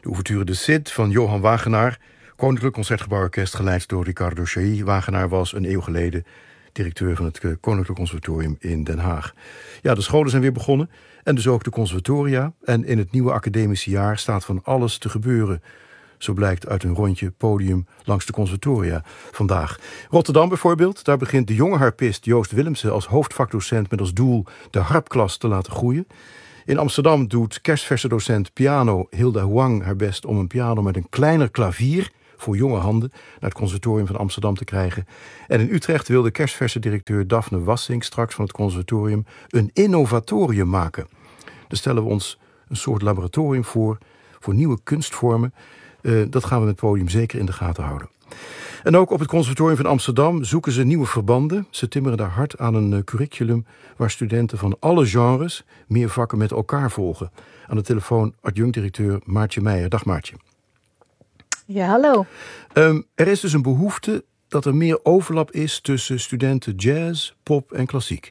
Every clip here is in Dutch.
De ouverture de Cid van Johan Wagenaar, Koninklijk Concertgebouworkest geleid door Ricardo Chailly. Wagenaar was een eeuw geleden directeur van het Koninklijk Conservatorium in Den Haag. Ja, de scholen zijn weer begonnen en dus ook de conservatoria. En in het nieuwe academische jaar staat van alles te gebeuren. Zo blijkt uit een rondje podium langs de conservatoria vandaag. Rotterdam bijvoorbeeld, daar begint de jonge harpist Joost Willemsen als hoofdvakdocent met als doel de harpklas te laten groeien. In Amsterdam doet kerstverse docent piano Hilda Huang haar best om een piano met een kleiner klavier voor jonge handen naar het conservatorium van Amsterdam te krijgen. En in Utrecht wil de kerstverse directeur Daphne Wassink straks van het conservatorium een innovatorium maken. Daar stellen we ons een soort laboratorium voor nieuwe kunstvormen. Dat gaan we met het podium zeker in de gaten houden. En ook op het conservatorium van Amsterdam zoeken ze nieuwe verbanden. Ze timmeren daar hard aan een curriculum waar studenten van alle genres meer vakken met elkaar volgen. Aan de telefoon adjunct-directeur Maartje Meijer. Dag Maartje. Ja, hallo. Er is dus een behoefte dat er meer overlap is tussen studenten jazz, pop en klassiek.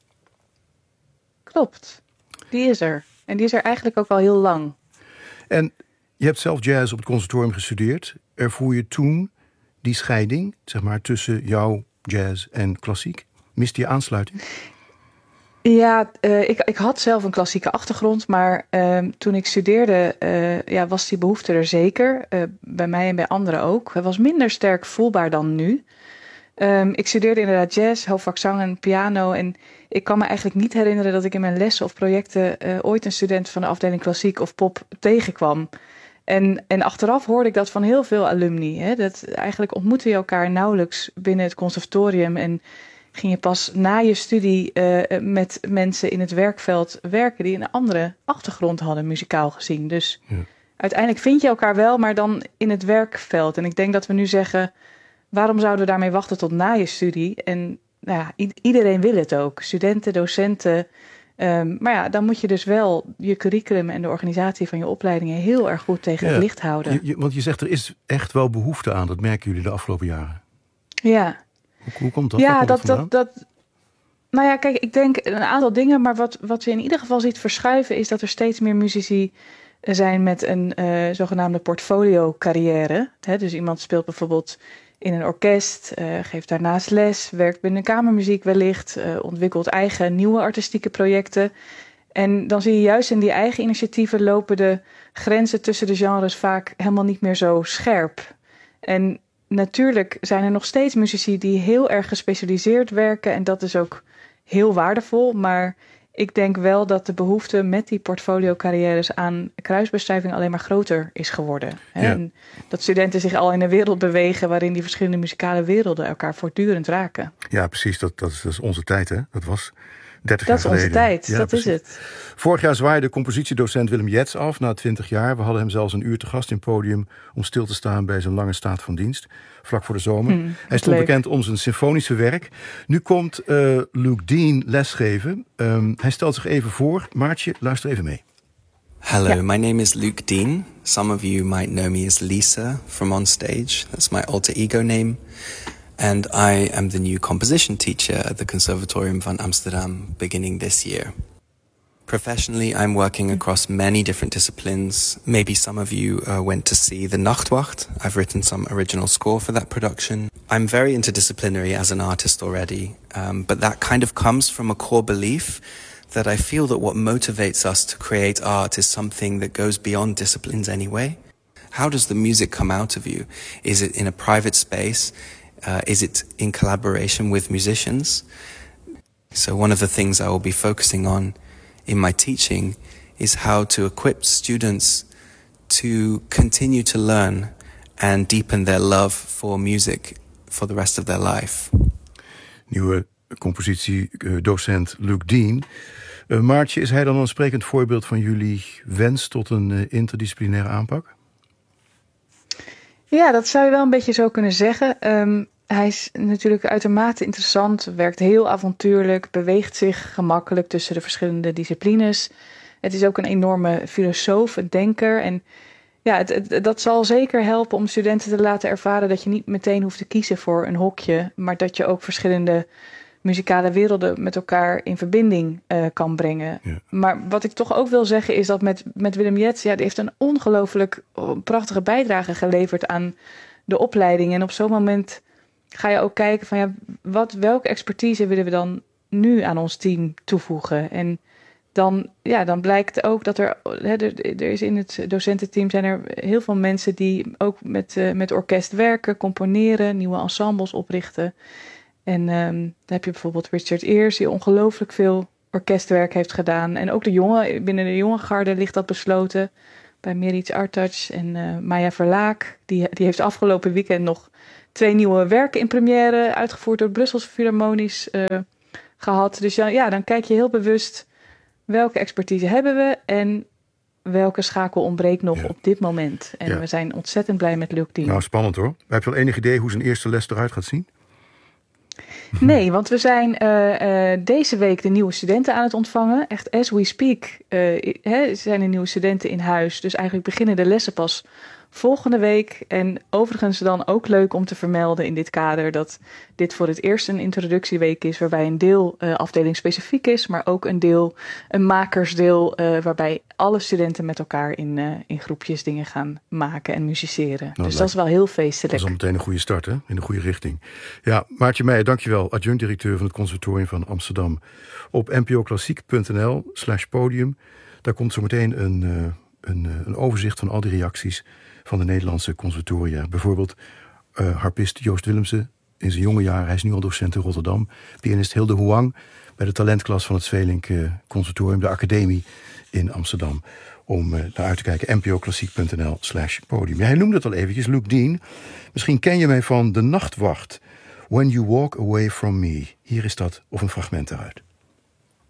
Klopt, die is er. En die is er eigenlijk ook al heel lang. En je hebt zelf jazz op het conservatorium gestudeerd. Ervoer je toen die scheiding, zeg maar, tussen jouw jazz en klassiek? Miste je aansluiting? Ja, ik had zelf een klassieke achtergrond, maar toen ik studeerde was die behoefte er zeker. Bij mij en bij anderen ook. Het was minder sterk voelbaar dan nu. Ik studeerde inderdaad jazz, hoofdvak zang en piano. En ik kan me eigenlijk niet herinneren dat ik in mijn lessen of projecten ooit een student van de afdeling klassiek of pop tegenkwam. En achteraf hoorde ik dat van heel veel alumni. Hè? Dat eigenlijk ontmoette je elkaar nauwelijks binnen het conservatorium en ging je pas na je studie met mensen in het werkveld werken die een andere achtergrond hadden, muzikaal gezien. Dus uiteindelijk vind je elkaar wel, maar dan in het werkveld. En ik denk dat we nu zeggen, waarom zouden we daarmee wachten tot na je studie? En iedereen wil het ook. Studenten, docenten. Maar ja, dan moet je dus wel je curriculum en de organisatie van je opleidingen heel erg goed tegen het licht houden. Want je zegt, er is echt wel behoefte aan. Dat merken jullie de afgelopen jaren. Ja. Hoe komt dat? Ja, nou ja, kijk, ik denk een aantal dingen. Maar wat je in ieder geval ziet verschuiven is dat er steeds meer muzici zijn met een zogenaamde portfolio-carrière. Dus iemand speelt bijvoorbeeld in een orkest, geeft daarnaast les, werkt binnen kamermuziek wellicht, ontwikkelt eigen nieuwe artistieke projecten. En dan zie je juist in die eigen initiatieven lopen de grenzen tussen de genres vaak helemaal niet meer zo scherp. En natuurlijk zijn er nog steeds muzici die heel erg gespecialiseerd werken en dat is ook heel waardevol, maar ik denk wel dat de behoefte met die portfolio-carrières aan kruisbestuiving alleen maar groter is geworden. Hè? Ja. En dat studenten zich al in een wereld bewegen waarin die verschillende muzikale werelden elkaar voortdurend raken. Ja, precies. Dat is onze tijd, hè? Dat was 30 jaar geleden. Dat is onze tijd, ja, dat precies. is het. Vorig jaar zwaaide compositiedocent Willem Jets af na 20 jaar. We hadden hem zelfs een uur te gast in het podium om stil te staan bij zijn lange staat van dienst, vlak voor de zomer. Hij stond bekend om zijn symfonische werk. Nu komt Luke Dean lesgeven. Hij stelt zich even voor. Maartje, luister even mee. Hello, my name is Luke Dean. Some of you might know me as Lisa from On Stage. That's my alter ego name. And I am the new composition teacher at the Conservatorium van Amsterdam beginning this year. Professionally, I'm working across many different disciplines. Maybe some of you went to see The Nachtwacht. I've written some original score for that production. I'm very interdisciplinary as an artist already, but that kind of comes from a core belief that I feel that what motivates us to create art is something that goes beyond disciplines anyway. How does the music come out of you? Is it in a private space? Is it in collaboration with musicians? So one of the things I will be focusing on in my teaching is how to equip students to continue to learn and deepen their love for music for the rest of their life. Nieuwe compositiedocent Luke Dean. Maartje, is hij dan een sprekend voorbeeld van jullie wens tot een interdisciplinaire aanpak? Ja, dat zou je wel een beetje zo kunnen zeggen. Hij is natuurlijk uitermate interessant, werkt heel avontuurlijk, beweegt zich gemakkelijk tussen de verschillende disciplines. Het is ook een enorme filosoof, een denker. En ja, dat zal zeker helpen om studenten te laten ervaren dat je niet meteen hoeft te kiezen voor een hokje, maar dat je ook verschillende muzikale werelden met elkaar in verbinding kan brengen. Ja. Maar wat ik toch ook wil zeggen is dat met Willem Jetz, die heeft een ongelooflijk prachtige bijdrage geleverd aan de opleiding. En op zo'n moment ga je ook kijken van welke expertise willen we dan nu aan ons team toevoegen? En dan blijkt ook dat er is in het docententeam zijn er heel veel mensen die ook met orkest werken, componeren, nieuwe ensembles oprichten. En dan heb je bijvoorbeeld Richard Ears, die ongelooflijk veel orkestwerk heeft gedaan. En ook binnen de jonge garde ligt dat besloten. Bij Meric Artac en Maya Verlaak. Die heeft afgelopen weekend nog 2 nieuwe werken in première uitgevoerd door het Brussels Philharmonisch gehad. Dus dan kijk je heel bewust welke expertise hebben we en welke schakel ontbreekt nog op dit moment. En we zijn ontzettend blij met Luc Dien. Nou, spannend hoor. Heb je al enig idee hoe zijn eerste les eruit gaat zien? Nee, want we zijn deze week de nieuwe studenten aan het ontvangen. Echt as we speak zijn er nieuwe studenten in huis. Dus eigenlijk beginnen de lessen pas volgende week. En overigens dan ook leuk om te vermelden in dit kader dat dit voor het eerst een introductieweek is waarbij een deel afdeling specifiek is, maar ook een makersdeel waarbij alle studenten met elkaar in groepjes dingen gaan maken en musiceren. Dus dat is wel heel feestelijk. Dat is al meteen een goede start, hè? In de goede richting. Ja, Maartje Meijer, dankjewel. Adjunct-directeur van het Conservatorium van Amsterdam. Op npoklassiek.nl/podium. Daar komt zo meteen een overzicht van al die reacties van de Nederlandse conservatoria. Bijvoorbeeld harpist Joost Willemsen in zijn jonge jaren. Hij is nu al docent in Rotterdam. Pianist Hilde Huang bij de talentklas van het Sweelinck Conservatorium, de Academie in Amsterdam. Om naar uit te kijken, npoklassiek.nl/podium. Ja, hij noemde het al eventjes, Luc Dien. Misschien ken je mij van De Nachtwacht. When You Walk Away From Me. Hier is dat, of een fragment eruit.